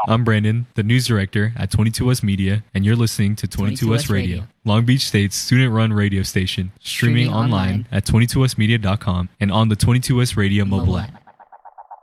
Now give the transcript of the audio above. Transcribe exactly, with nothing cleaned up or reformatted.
I'm Brandon, the news director at twenty-two West Media, and you're listening to twenty-two West Radio, Radio, Long Beach State's student-run radio station, streaming, streaming online, online at twenty-two west media dot com and on the twenty-two West Radio mobile, mobile app.